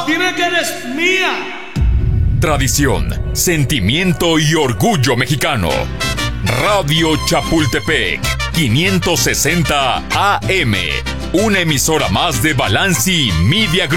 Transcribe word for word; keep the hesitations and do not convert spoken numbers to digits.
dime que eres mía. Tradición, sentimiento y orgullo mexicano. Radio Chapultepec, quinientos sesenta A M. Una emisora más de Balanci Media Group.